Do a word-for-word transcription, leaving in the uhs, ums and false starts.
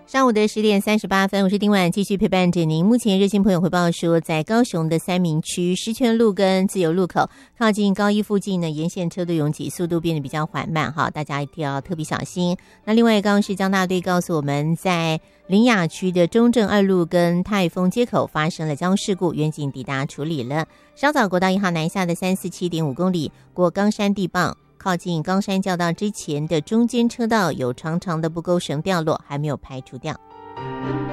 上午的十点三十八分，我是丁婉，继续陪伴着您。目前热心朋友回报说，在高雄的三民区石泉路跟自由路口靠近高一附近呢，沿线车都拥挤，速度变得比较缓慢哈，大家一定要特别小心。那另外，刚刚是江大队告诉我们，在林雅区的中正二路跟泰丰街口发生了交通事故，远警抵达处理了。稍早国道一号南下的三四七点五公里过冈山地磅，靠近冈山教道之前的中间车道有长长的不勾绳掉落，还没有排除掉。